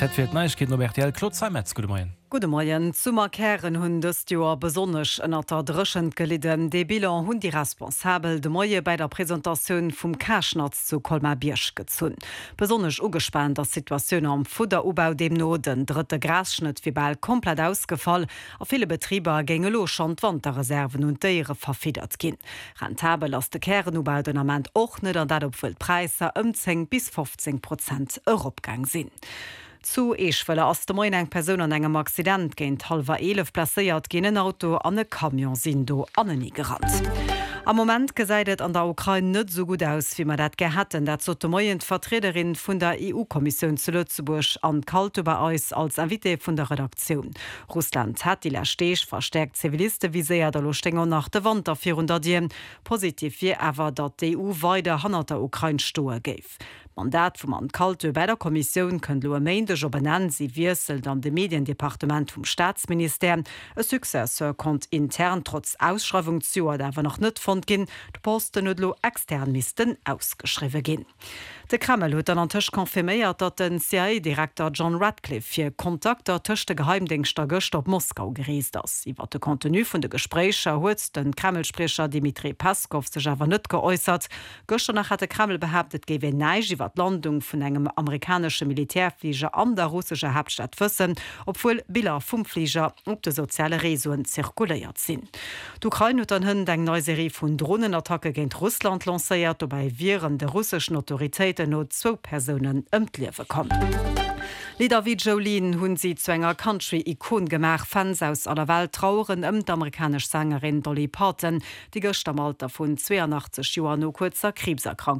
Dat fir Neichkeet no RTL Klotzheimetz Gu Moien. Gute Morgen. Zum Markieren hunn dës Joer besonnech ënner der drëschend geliden. De Bilan hunn die responsabel de Moie bei der Präsentatiun vum Kaschnatz zu Kolmar-Biersch gezunn. Besonnech ugespannt der Situationun am Futterubau dem no den dritte Grasschnitt wie bald komplett ausgefall. A viele Betrieber gänge loch an Wanderreserven und Déiere verfidert ginn. Rentabel ass de Kärenubau den amment och net an dat opwuel Preiser 10 bis 15% Europgang sinn. Zu Eechwëlle ass de Moien eng Perun an engem Accident géint 10:30 placéiert gin en Auto an e Kamion sinn do anni gerannt. Am Moment gesäidet an der Ukraine net so gut aus, wie man dat gehätten, dat zo de Moien Vertreterin vun der EU-Kommission zu Lützeburg an Kaltuber eis als Invité vun der Redaktion. Russland hat die Lästech verstärkt Zivilisten wie séier der Lostenger nach de Wand der 400 Diem. Positiv fir awer dat d EU weide hanner der Ukraine stoe géif. Mandat vum an Kalte bei der Kommission kën lo méindeg op benennen sie wieselt an de Mediendepartement vum Staatsminister. E Successor kont intern trotz Ausschreibung zuer dawer noch net fand ginn, de Posten lo extern misisten ausgeschriwe ginn. De Kreml huet an Tisch konfirméiert, dat den CIA-Direktor John Radcliffe fir Kontakter töchte Geheimdingster Gëcht op Moskau gereest ass. Iwer de Kontinu vun de Gesprächer huet den Kremlsprecher Dmitri Peskov sech awer net geäußert. Gëcher nach hat de Kreml behauptet, gewe neig iwwer Landung vun engem amerikanische Militärflieger an der russische Hauptstadt fëssen, obwohl Bilder vum Flieger op de soziale Resoen zirkuléiert sinn. D'Ukraine huet an hunn eng neue Serie vun Drohnenattacke géint Russland lancéiert, dobei viren de russischen Autoritäten no 2 Personen ëmtliewe kommen. Lieder wie Jolene hunn sie zu enger Country-Ikon gemach. Fans aus aller Welt trauren d'amerikanesch Sängerin Dolly Parton, die gëcht am Alter vun 82 Joer no kurzer Krebserkrankung